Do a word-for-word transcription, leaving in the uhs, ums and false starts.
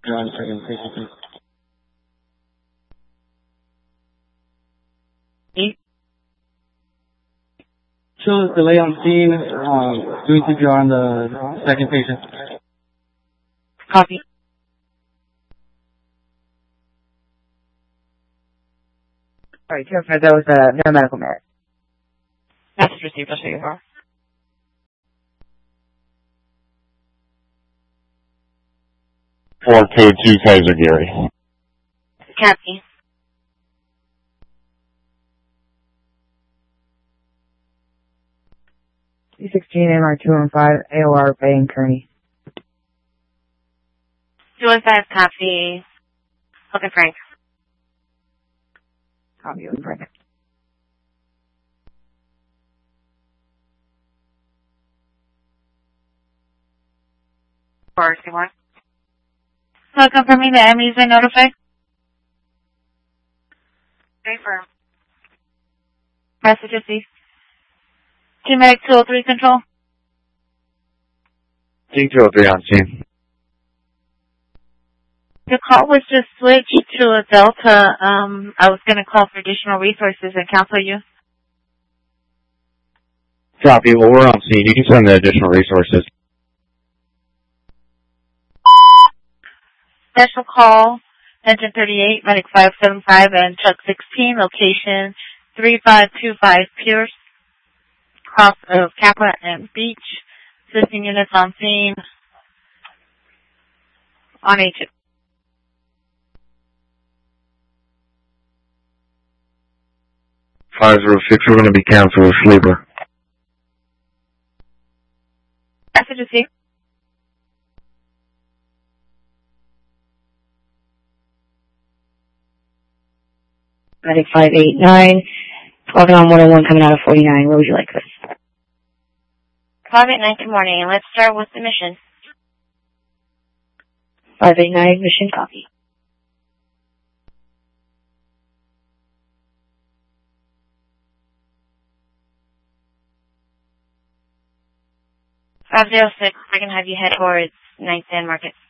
You're on second patient, please. Eight. Show us delay on scene, um, doing C P R on the second patient. Copy. Alright, two oh five, that was uh, no medical merit. Message received, I'll show you how. four code two Kaiser Gary. Copy. two sixteen M R two one five, A O R Bay and Kearney. two one five, copy. Okay, Frank. Copy, and Frank. Four, two one. So confirming the M E's been notified? Confirm. Message received. Team Medic two oh three control. Team two oh three on scene. The call was just switched to a Delta. Um, I was going to call for additional resources and cancel you. Copy. Well, we're on scene. You can send the additional resources. Special call, engine thirty-eight, medic five seven five, and truck sixteen, location three five two five Pierce, cross of Kappa and Beach. Assisting units on scene on H. five zero six, we're going to be canceled with sleeper. Message received. Medic five eight nine, talking on one oh one coming out of forty-nine. Where would you like this? five eight nine, good morning. Let's start with the mission. five eight nine, mission copy. five zero six, we're going to have you head towards ninth and Market.